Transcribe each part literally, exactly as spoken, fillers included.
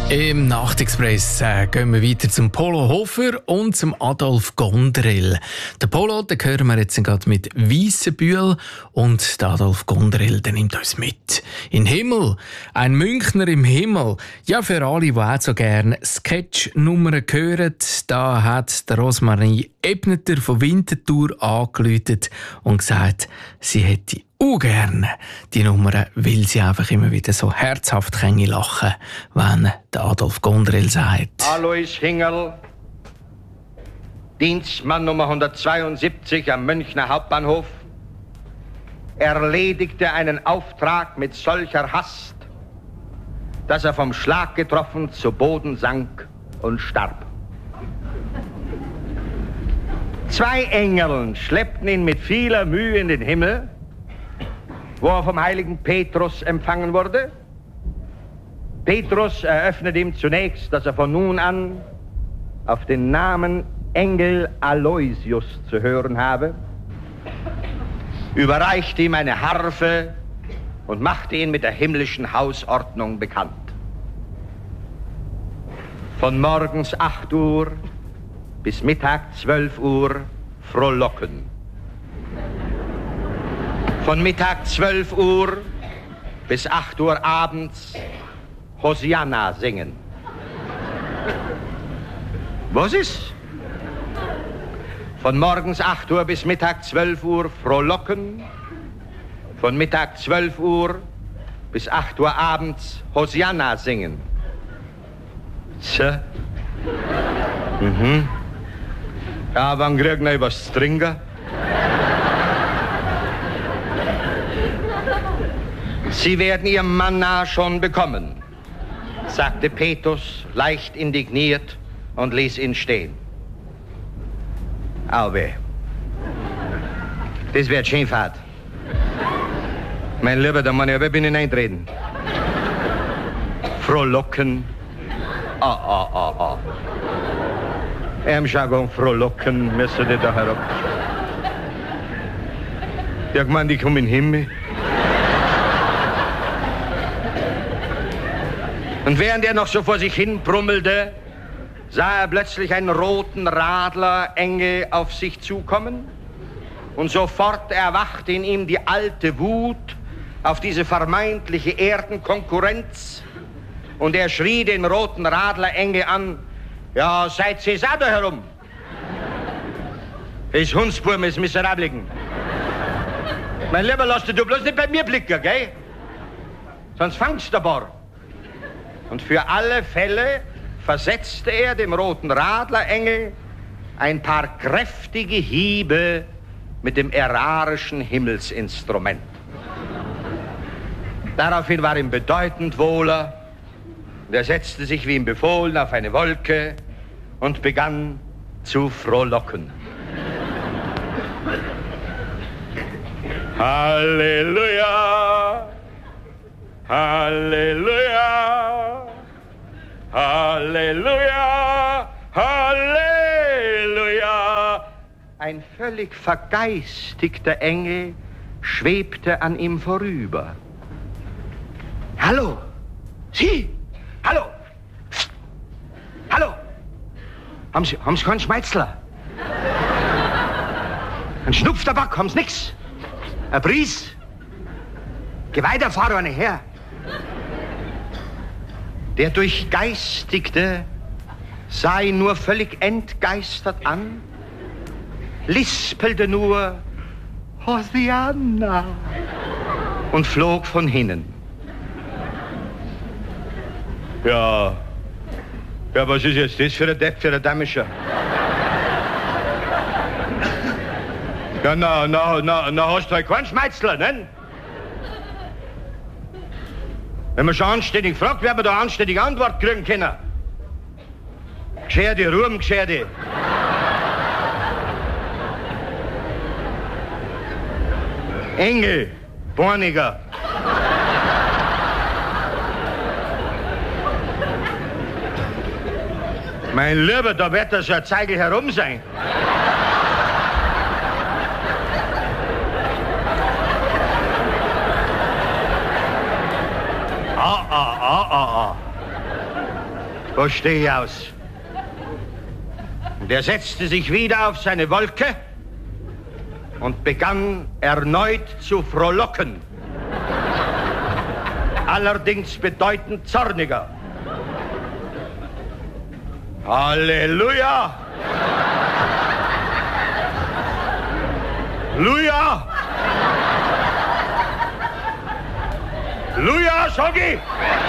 Im Nachtexpress äh, gehen wir weiter zum Polo Hofer und zum Adolf Gondrell. Der Polo, den hören wir jetzt gerade mit Weissenbühl und der Adolf Gondrell, der nimmt uns mit. In den Himmel, ein Münchner im Himmel. Ja, für alle, die auch so gerne Sketch-Nummern hören, da hat der Rosmarie Ebneter von Winterthur angerufen und gesagt, sie hätte auch gerne die Nummer, weil sie einfach immer wieder so herzhaft lachen können, wenn der Adolf Gondrell sagt: Alois Hingel, Dienstmann Nummer hundertzweiundsiebzig am Münchner Hauptbahnhof, erledigte einen Auftrag mit solcher Hast, dass er vom Schlag getroffen zu Boden sank und starb. Zwei Engeln schleppten ihn mit vieler Mühe in den Himmel, wo er vom heiligen Petrus empfangen wurde. Petrus eröffnet ihm zunächst, dass er von nun an auf den Namen Engel Aloysius zu hören habe, überreichte ihm eine Harfe und machte ihn mit der himmlischen Hausordnung bekannt. Von morgens acht Uhr bis Mittag zwölf Uhr frohlocken. Von Mittag zwölf Uhr bis acht Uhr abends Hosianna singen. Was ist? Von morgens acht Uhr bis Mittag zwölf Uhr frohlocken. Von Mittag zwölf Uhr bis acht Uhr abends Hosianna singen. Tja. Mhm. Ja, wann kriegen wir was zu trinken? Sie werden Ihr Manna schon bekommen, sagte Petrus leicht indigniert und ließ ihn stehen. Auwe, das wird Schönfahrt. Mein Lieber, da muss ich aber binnen eintreten. Frohlocken. Ah, ah, ah, ah. Im Jargon frohlocken müssen die da herab. Ja, ich meine, die kommen in den Himmel. Und während er noch so vor sich hin brummelte, sah er plötzlich einen roten Radlerengel auf sich zukommen. Und sofort erwachte in ihm die alte Wut auf diese vermeintliche Erdenkonkurrenz. Und er schrie den roten Radlerengel an: Ja, seid ihr da herum? Das Hundsburm ist Miserabligen. Mein Lieber, lass dich du bloß nicht bei mir blicken, gell? Sonst fangst du bar. Und für alle Fälle versetzte er dem roten Radlerengel ein paar kräftige Hiebe mit dem ärarischen Himmelsinstrument. Daraufhin war ihm bedeutend wohler, und er setzte sich wie ihm befohlen auf eine Wolke und begann zu frohlocken. Halleluja! Halleluja! Halleluja! Halleluja! Ein völlig vergeistigter Engel schwebte an ihm vorüber. Hallo! Sie! Hallo! Psst. Hallo! Haben Sie, haben Sie keinen Schmeizler? Ein Schnupftabak, haben Sie nix? Ein Bries? Geh weiter, fahr doch nicht her. Der Durchgeistigte sah ihn nur völlig entgeistert an, lispelte nur Hosianna und flog von hinnen. Ja, ja, was ist jetzt das für ein Depp, für ein Damischer? Ja, na, na, na, na, hast du halt keinen Schmeizler, ne? Wenn man schon anständig fragt, werden wir da anständige Antwort kriegen können. Gescherte, Ruhm, gescherte. Engel, Borniger. Mein Lieber, da wird das ja Zeigel herum sein. Ah, ah, ah, ah, ah. Wo steh ich aus? Und er setzte sich wieder auf seine Wolke und begann erneut zu frohlocken. Allerdings bedeutend zorniger. Halleluja! Luja! Luja, sag ich!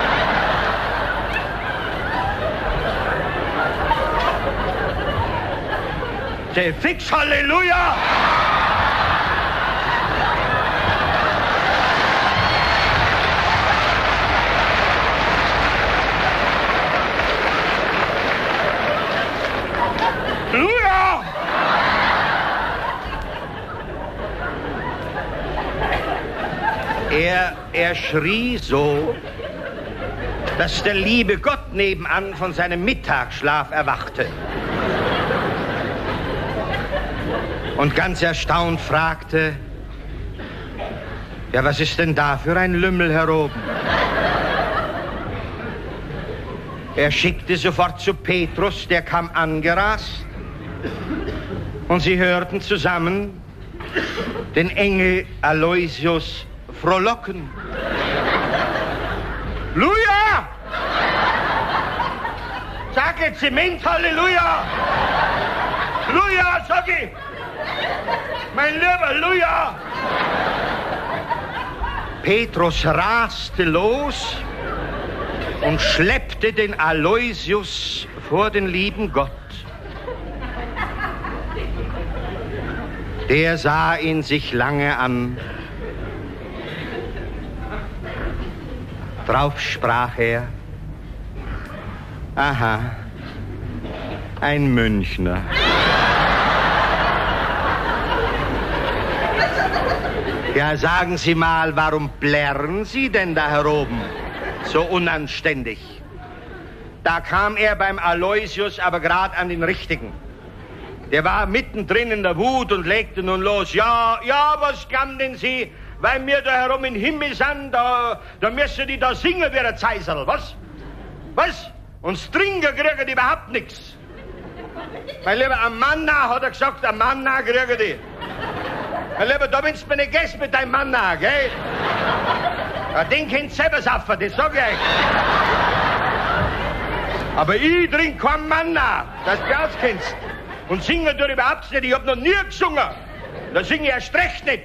Seh fix, Halleluja! Luja! Er, er schrie so, dass der liebe Gott nebenan von seinem Mittagsschlaf erwachte. Und ganz erstaunt fragte, ja, was ist denn da für ein Lümmel hier oben? Er schickte sofort zu Petrus, der kam angerast. Und sie hörten zusammen den Engel Aloysius frohlocken. Luja! Sag jetzt Zement, Halleluja! Luja, sag ich! Mein lieber Luja! Petrus raste los und schleppte den Aloysius vor den lieben Gott. Der sah ihn sich lange an. Drauf sprach er, aha, ein Münchner. Ja, sagen Sie mal, warum plärren Sie denn da hier oben so unanständig? Da kam er beim Aloysius aber gerade an den Richtigen. Der war mittendrin in der Wut und legte nun los. Ja, ja, was kann denn Sie, weil wir da herum im Himmel sind, da, da müssen die da singen wie ein Zeisel, was? Was? Und trinken kriegen die überhaupt nichts. Mein Lieber, am Manna, hat er gesagt, am Manna kriegen die. Mein Lieber, da willst du mir nicht gehen mit deinem Manna, gell? Ja, den könnt ihr selber saufen, das sag ich euch. Aber ich trink kein Manna, dass du auskennst. Und singen tue ich überhaupt nicht, ich hab noch nie gesungen. Da singe ich erst recht nicht.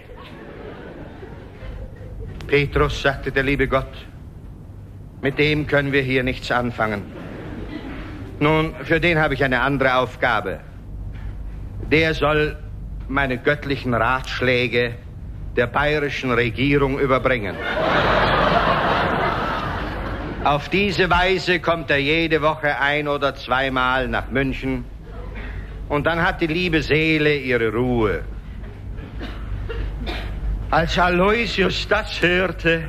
Petrus, sagte der liebe Gott, mit dem können wir hier nichts anfangen. Nun, für den habe ich eine andere Aufgabe. Der soll meine göttlichen Ratschläge der bayerischen Regierung überbringen. Auf diese Weise kommt er jede Woche ein- oder zweimal nach München und dann hat die liebe Seele ihre Ruhe. Als Aloysius das hörte,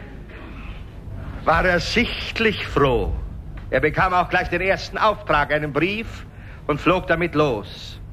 war er sichtlich froh. Er bekam auch gleich den ersten Auftrag, einen Brief, und flog damit los.